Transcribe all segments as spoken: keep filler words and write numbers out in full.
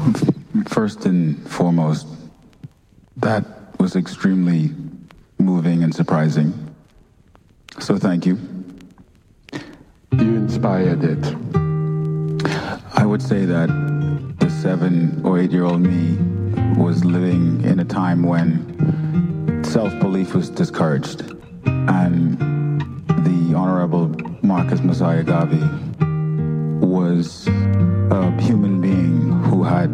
First and foremost, that was extremely moving and surprising. So thank you. You inspired it. I would say that the seven or eight year old me was living in a time when self-belief was discouraged, and the Honorable Marcus Mosiah Garvey was a human being who had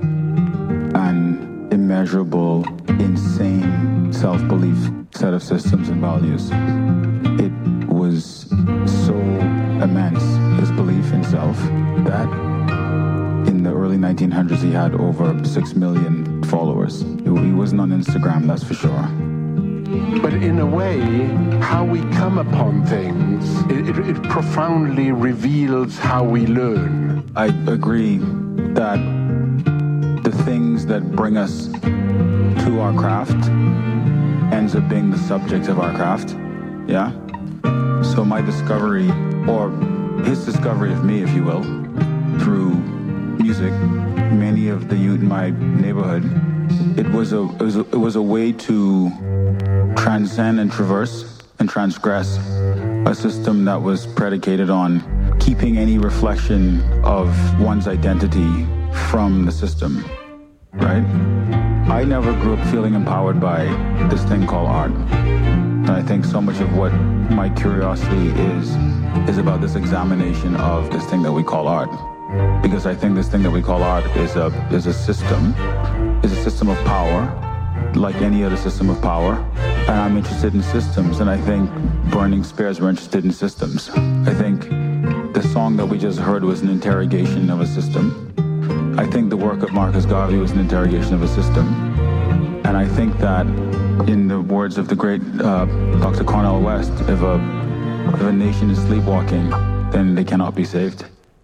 an immeasurable, insane self-belief set of systems and values. It was so immense, his belief in self, that in the early nineteen hundreds he had over six million followers. He wasn't on Instagram, that's for sure. But in a way, how we come upon things, it, it, it profoundly reveals how we learn. I agree that the things that bring us to our craft ends up being the subject of our craft, yeah? So my discovery, or his discovery of me, if you will, through music, many of the youth in my neighborhood, it was a, it was a, it was a way to transcend and traverse and transgress a system that was predicated on keeping any reflection of one's identity from the system, right? I never grew up feeling empowered by this thing called art. And I think so much of what my curiosity is, is about this examination of this thing that we call art. Because I think this thing that we call art is a, is a system, is a system of power, like any other system of power. And I'm interested in systems, and I think Burning Spears were interested in systems. I think the song that we just heard was an interrogation of a system. I think the work of Marcus Garvey was an interrogation of a system. And I think that, in the words of the great uh, Doctor Cornel West, if a, if a nation is sleepwalking, then they cannot be saved.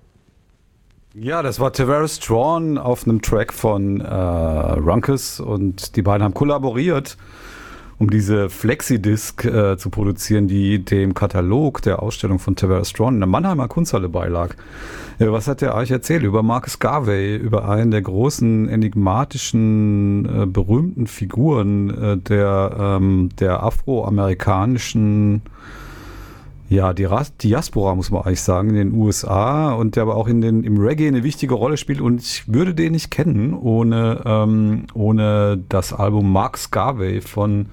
Ja, das war Tavares Strawn auf einem Track von äh, Runckus, und die beiden haben kollaboriert, um diese Flexidisc äh, zu produzieren, die dem Katalog der Ausstellung von Tavares Strawn in der Mannheimer Kunsthalle beilag. Äh, was hat der euch erzählt über Marcus Garvey, über einen der großen, enigmatischen, äh, berühmten Figuren äh, der, ähm, der afroamerikanischen, ja, die Diaspora, muss man eigentlich sagen, in den U S A, und der aber auch in den, im Reggae eine wichtige Rolle spielt, und ich würde den nicht kennen ohne, ähm, ohne das Album Marcus Garvey von,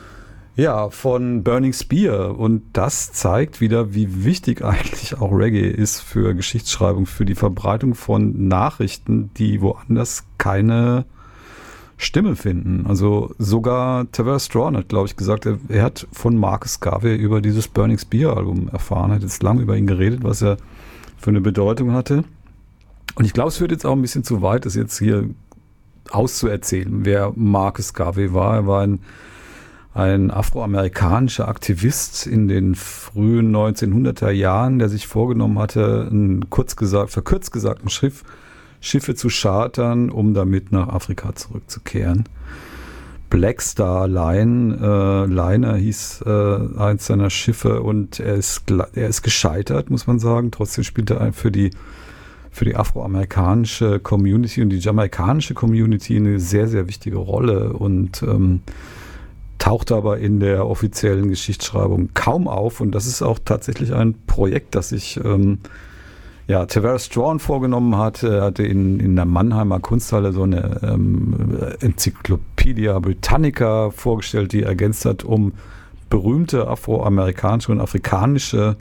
ja, von Burning Spear, und das zeigt wieder, wie wichtig eigentlich auch Reggae ist für Geschichtsschreibung, für die Verbreitung von Nachrichten, die woanders keine Stimme finden. Also sogar Tavares Strawn hat, glaube ich, gesagt, er, er hat von Marcus Garvey über dieses Burning Spear Album erfahren, hat jetzt lange über ihn geredet, was er für eine Bedeutung hatte. Und ich glaube, es führt jetzt auch ein bisschen zu weit, das jetzt hier auszuerzählen, wer Marcus Garvey war. Er war ein, ein afroamerikanischer Aktivist in den frühen neunzehnhunderter Jahren, der sich vorgenommen hatte, ein kurz gesagt, verkürzt gesagt, ein Schiff Schiffe zu chartern, um damit nach Afrika zurückzukehren. Black Star Line, äh, Liner hieß äh, eins seiner Schiffe, und er ist, er ist gescheitert, muss man sagen. Trotzdem spielt er für die, für die afroamerikanische Community und die jamaikanische Community eine sehr, sehr wichtige Rolle, und ähm, taucht aber in der offiziellen Geschichtsschreibung kaum auf. Und das ist auch tatsächlich ein Projekt, das sich ähm, ja, Tavares Strawn vorgenommen hat. Er hatte in, in der Mannheimer Kunsthalle so eine ähm, Enzyklopädia Britannica vorgestellt, die ergänzt hat um berühmte afroamerikanische und afrikanische,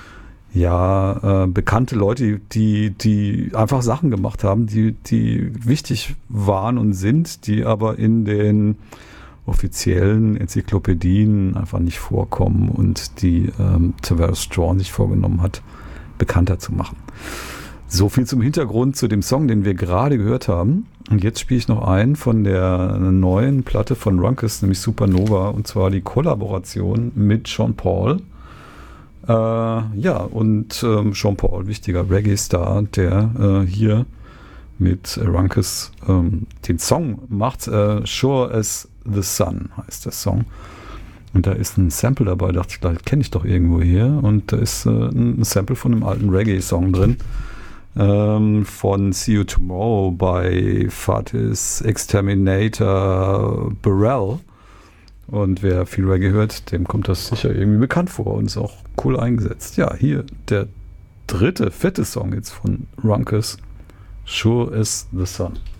ja, äh, bekannte Leute, die, die einfach Sachen gemacht haben, die, die wichtig waren und sind, die aber in den offiziellen Enzyklopädien einfach nicht vorkommen, und die ähm, Tavares Strawn sich vorgenommen hat, bekannter zu machen. So viel zum Hintergrund zu dem Song, den wir gerade gehört haben. Und jetzt spiele ich noch einen von der neuen Platte von Runckus, nämlich Supernova, und zwar die Kollaboration mit Sean Paul. Äh, ja, und ähm, Sean Paul, wichtiger Reggae-Star, der äh, hier mit Runckus ähm, den Song macht. Äh, Sure as the Sun heißt der Song. Und da ist ein Sample dabei, dachte ich, das kenne ich doch irgendwo hier. Und da ist äh, ein Sample von einem alten Reggae-Song drin. ähm, von See You Tomorrow bei Fatis Exterminator Burrell. Und wer viel Reggae hört, dem kommt das sicher irgendwie bekannt vor und ist auch cool eingesetzt. Ja, hier der dritte, fette Song jetzt von Runckus, Sure as the Sun.